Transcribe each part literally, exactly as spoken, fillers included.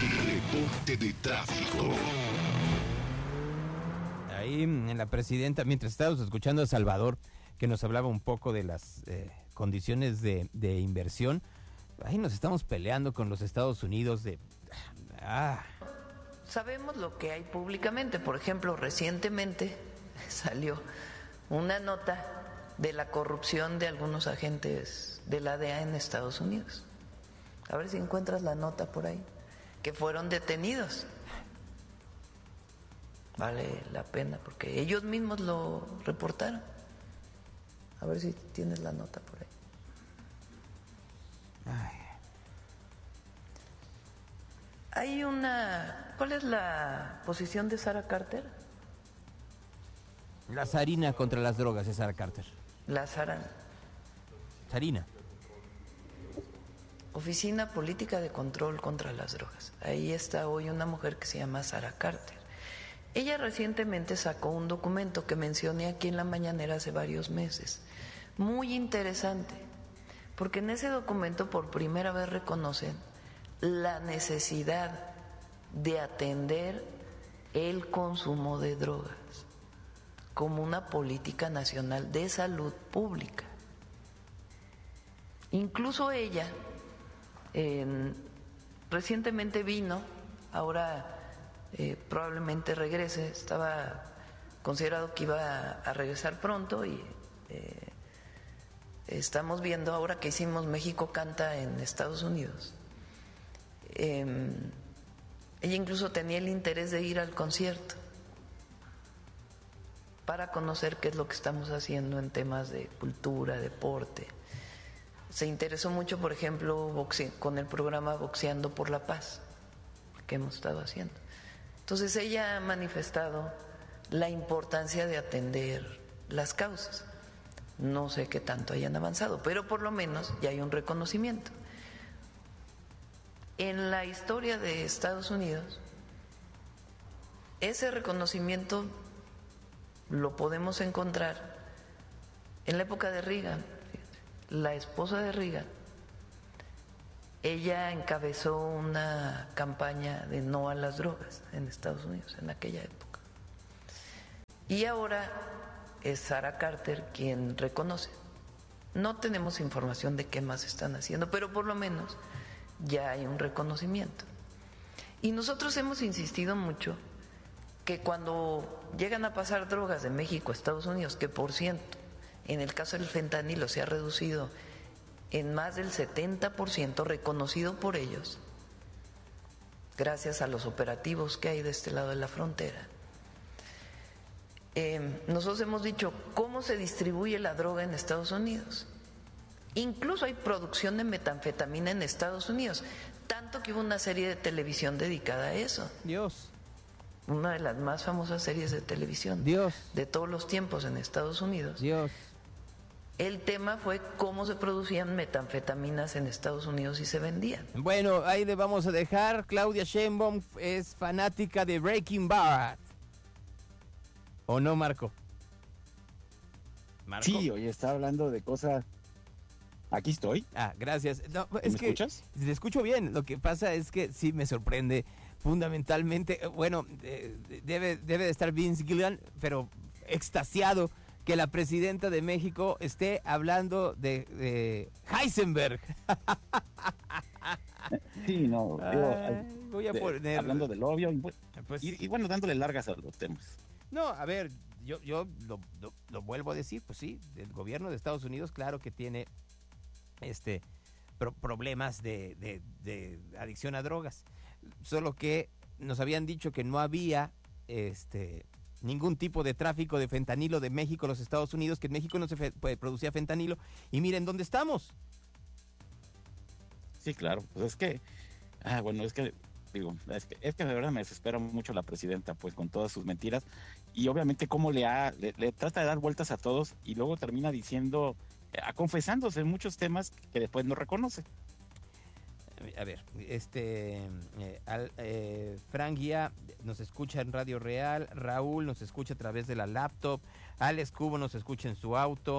Reporte de tráfico. Ahí en la presidenta, mientras estábamos escuchando a Salvador, que nos hablaba un poco de las eh, condiciones de, de inversión, ahí nos estamos peleando con los Estados Unidos de... Ah. Sabemos lo que hay públicamente. Por ejemplo, recientemente salió una nota de la corrupción de algunos agentes de la D E A en Estados Unidos. A ver si encuentras la nota por ahí, que fueron detenidos. Vale la pena porque ellos mismos lo reportaron. A ver si tienes la nota por ahí. Ay. Hay una... ¿Cuál es la posición de Sarah Carter? La zarina contra las drogas es Sarah Carter. La Sara... Sarina. Oficina Política de Control contra las Drogas. Ahí está hoy una mujer que se llama Sarah Carter. Ella recientemente sacó un documento que mencioné aquí en la mañanera hace varios meses. Muy interesante, porque en ese documento por primera vez reconocen la necesidad de atender el consumo de drogas como una política nacional de salud pública. Incluso ella eh, recientemente vino, ahora eh, probablemente regrese, estaba considerado que iba a, a regresar pronto y eh, estamos viendo ahora que hicimos México Canta en Estados Unidos. Eh, ella incluso tenía el interés de ir al concierto para conocer qué es lo que estamos haciendo en temas de cultura, deporte. Se interesó mucho, por ejemplo, boxe- con el programa Boxeando por la Paz que hemos estado haciendo. Entonces ella ha manifestado la importancia de atender las causas. No sé qué tanto hayan avanzado, pero por lo menos ya hay un reconocimiento. En la historia de Estados Unidos, ese reconocimiento lo podemos encontrar en la época de Reagan. La esposa de Reagan, ella encabezó una campaña de no a las drogas en Estados Unidos en aquella época. Y ahora es Sarah Carter quien reconoce. No tenemos información de qué más están haciendo, pero por lo menos ya hay un reconocimiento. Y nosotros hemos insistido mucho que cuando llegan a pasar drogas de México a Estados Unidos, que por ciento, en el caso del fentanilo se ha reducido en más del setenta por ciento, reconocido por ellos, gracias a los operativos que hay de este lado de la frontera. Eh, nosotros hemos dicho cómo se distribuye la droga en Estados Unidos. Incluso hay producción de metanfetamina en Estados Unidos, tanto que hubo una serie de televisión dedicada a eso. Dios. Una de las más famosas series de televisión Dios. de todos los tiempos en Estados Unidos. Dios. El tema fue cómo se producían metanfetaminas en Estados Unidos y se vendían. Bueno, ahí le vamos a dejar. Claudia Sheinbaum es fanática de Breaking Bad. ¿O no, Marco? ¿Marco? Sí, oye, está hablando de cosas... Aquí estoy. Ah, gracias. No, es ¿Me que escuchas? Te escucho bien. Lo que pasa es que sí me sorprende fundamentalmente. Bueno, eh, debe, debe de estar Vince Gilligan, pero extasiado que la presidenta de México esté hablando de, de Heisenberg. Sí, no. Digo, Ay, voy a de, poner... Hablando del obvio y, pues, y, y bueno, dándole largas a los temas. No, a ver, yo, yo lo, lo, lo vuelvo a decir, pues sí, el gobierno de Estados Unidos, claro que tiene este pro- problemas de, de, de adicción a drogas, solo que nos habían dicho que no había este ningún tipo de tráfico de fentanilo de México a los Estados Unidos, que en México no se fe- pues, producía fentanilo, y miren dónde estamos. Sí, claro, pues es que, ah, bueno, es que, digo, es que, es que de verdad me desespera mucho la presidenta, pues con todas sus mentiras, y obviamente cómo le, ha, le, le trata de dar vueltas a todos, y luego termina diciendo, eh, confesándose en muchos temas que después no reconoce. A ver, este eh, al, eh, Frank Guía nos escucha en Radio Real, Raúl nos escucha a través de la laptop, Alex Cubo nos escucha en su auto,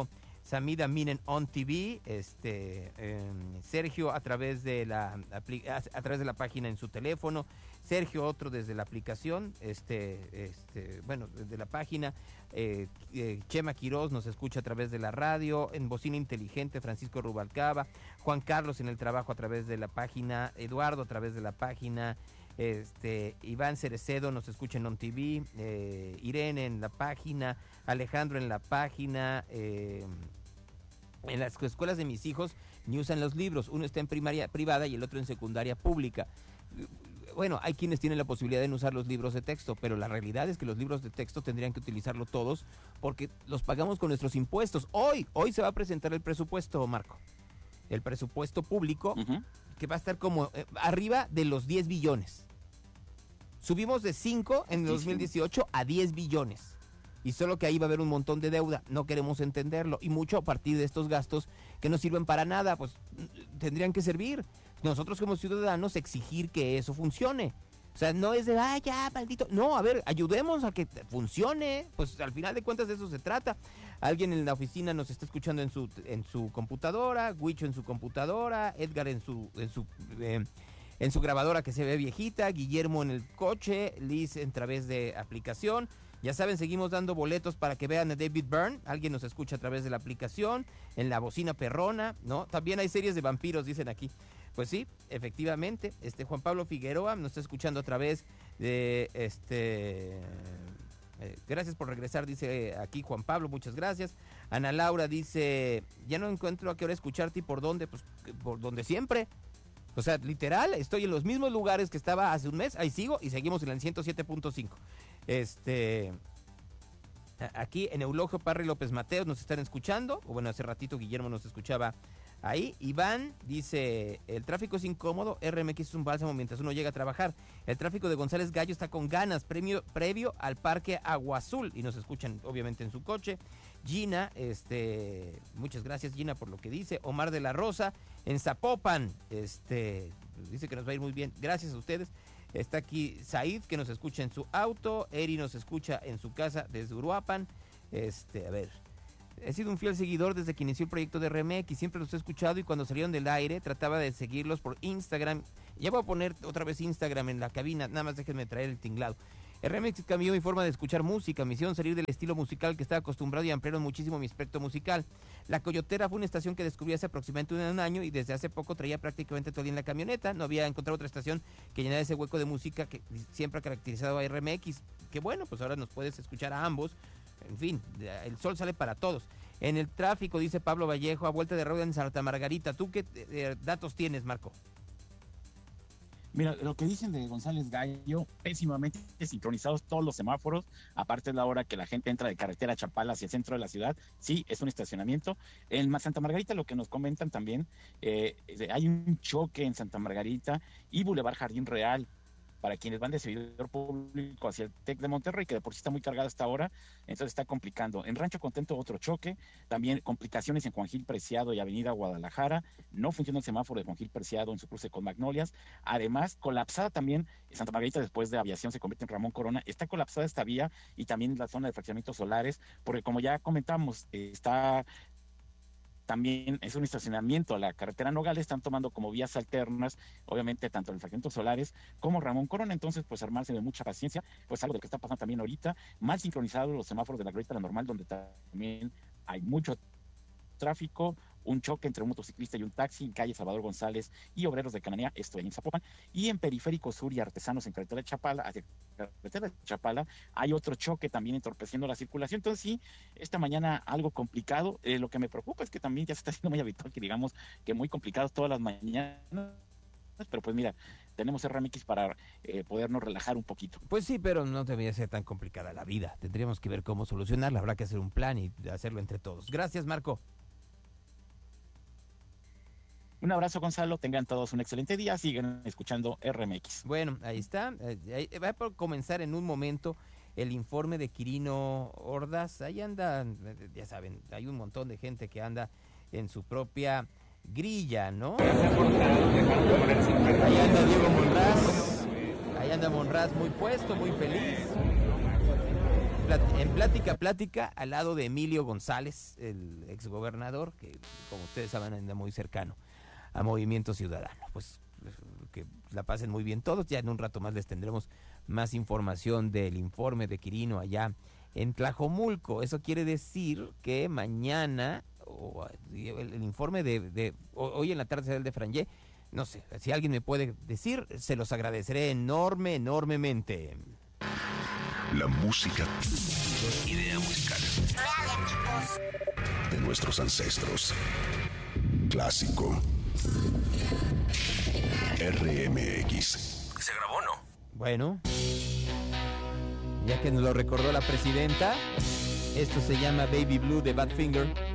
Samida Minen On T V, este, eh, Sergio a través de la a, a través de la página en su teléfono, Sergio otro desde la aplicación, este, este, bueno, desde la página, eh, eh, Chema Quiroz nos escucha a través de la radio, en Bocina Inteligente, Francisco Rubalcaba, Juan Carlos en el trabajo a través de la página, Eduardo a través de la página, este, Iván Cerecedo nos escucha en On T V, eh, Irene en la página, Alejandro en la página, eh, en las escuelas de mis hijos ni usan los libros, uno está en primaria privada y el otro en secundaria pública. Bueno, hay quienes tienen la posibilidad de no usar los libros de texto, pero la realidad es que los libros de texto tendrían que utilizarlo todos porque los pagamos con nuestros impuestos. Hoy, hoy se va a presentar el presupuesto, Marco, el presupuesto público, uh-huh. que va a estar como eh, arriba de los diez billones. Subimos de cinco en el dos mil dieciocho a diez billones. Y solo que ahí va a haber un montón de deuda, no queremos entenderlo, y mucho a partir de estos gastos que no sirven para nada, pues tendrían que servir. Nosotros como ciudadanos exigir que eso funcione. O sea, no es de, ah, ya, maldito. No, a ver, ayudemos a que funcione, pues al final de cuentas de eso se trata. Alguien en la oficina nos está escuchando en su en su computadora, Huicho en su computadora, Edgar en su en su eh, en su grabadora que se ve viejita, Guillermo en el coche, Liz en través de aplicación. Ya saben, seguimos dando boletos para que vean a David Byrne. Alguien nos escucha a través de la aplicación, en la bocina perrona, ¿no? También hay series de vampiros, dicen aquí. Pues sí, efectivamente. Este Juan Pablo Figueroa nos está escuchando a través de este. Eh, gracias por regresar, dice aquí Juan Pablo, muchas gracias. Ana Laura dice, ya no encuentro a qué hora escucharte y por dónde, pues por donde siempre. O sea, literal, estoy en los mismos lugares que estaba hace un mes, ahí sigo y seguimos en el ciento siete punto cinco. Este, aquí en Eulogio Parry López Mateos nos están escuchando, o bueno, hace ratito Guillermo nos escuchaba ahí. Iván dice, el tráfico es incómodo, R M X es un bálsamo mientras uno llega a trabajar. El tráfico de González Gallo está con ganas, premio, previo al Parque Agua Azul, y nos escuchan obviamente en su coche. Gina, este, muchas gracias Gina por lo que dice. Omar de la Rosa, en Zapopan, este, dice que nos va a ir muy bien, gracias a ustedes. Está aquí Said, que nos escucha en su auto. Eri nos escucha en su casa desde Uruapan. Este, a ver, he sido un fiel seguidor desde que inició el proyecto de R M X, siempre los he escuchado y cuando salieron del aire trataba de seguirlos por Instagram. Ya voy a poner otra vez Instagram en la cabina, nada más déjenme traer el tinglado. R M X cambió mi forma de escuchar música, me hicieron salir del estilo musical que estaba acostumbrado y ampliaron muchísimo mi espectro musical. La Coyotera fue una estación que descubrí hace aproximadamente un año y desde hace poco traía prácticamente todo el día en la camioneta. No había encontrado otra estación que llenara ese hueco de música que siempre ha caracterizado a R M X. Que bueno, pues ahora nos puedes escuchar a ambos. En fin, el sol sale para todos. En el tráfico, dice Pablo Vallejo, a vuelta de rueda en Santa Margarita. ¿Tú qué eh, datos tienes, Marco? Mira, lo que dicen de González Gallo, pésimamente sincronizados todos los semáforos, aparte es la hora que la gente entra de carretera a Chapala hacia el centro de la ciudad, sí, es un estacionamiento. En Santa Margarita lo que nos comentan también, eh, hay un choque en Santa Margarita y Boulevard Jardín Real, para quienes van de servidor público hacia el TEC de Monterrey, que de por sí está muy cargada hasta ahora, entonces está complicando. En Rancho Contento otro choque, también complicaciones en Juan Gil Preciado y Avenida Guadalajara, no funciona el semáforo de Juan Gil Preciado en su cruce con Magnolias, además colapsada también Santa Margarita después de Aviación se convierte en Ramón Corona, está colapsada esta vía y también la zona de fraccionamientos solares, porque como ya comentamos, está... También es un estacionamiento, la carretera Nogales, están tomando como vías alternas, obviamente tanto el fragmentos solares como Ramón Corona, entonces pues armarse de mucha paciencia, pues algo de lo que está pasando también ahorita, mal sincronizados los semáforos de la Glorieta La Normal, donde también hay mucho tráfico, un choque entre un motociclista y un taxi en calle Salvador González y Obreros de Cananea, esto en Zapopan, y en Periférico Sur y Artesanos en carretera de Chapala, hacia carretera de Chapala, hay otro choque también entorpeciendo la circulación. Entonces sí, esta mañana algo complicado, eh, lo que me preocupa es que también ya se está haciendo muy habitual que digamos que muy complicados todas las mañanas, pero pues mira, tenemos R M X para eh, podernos relajar un poquito. Pues sí, pero no debería ser tan complicada la vida, tendríamos que ver cómo solucionarla, habrá que hacer un plan y hacerlo entre todos. Gracias, Marco. Un abrazo, Gonzalo, tengan todos un excelente día, sigan escuchando R M X. Bueno, ahí está, eh, va a comenzar en un momento el informe de Quirino Ordaz, ahí anda, ya saben, hay un montón de gente que anda en su propia grilla, ¿no? Ahí anda Diego Monraz, ahí anda Monraz muy puesto, muy feliz. plática, en plática, plática, al lado de Emilio González, el exgobernador, que como ustedes saben anda muy cercano a Movimiento Ciudadano. Pues que la pasen muy bien todos. Ya en un rato más les tendremos más información del informe de Quirino allá en Tlajomulco. Eso quiere decir que mañana, o el, el informe de, de hoy en la tarde será el de Frangé. No sé, si alguien me puede decir, se los agradeceré enorme, enormemente. La música, idea musical de nuestros ancestros. Clásico. R M X. ¿Se grabó, no? Bueno, ya que nos lo recordó la presidenta, esto se llama Baby Blue de Badfinger.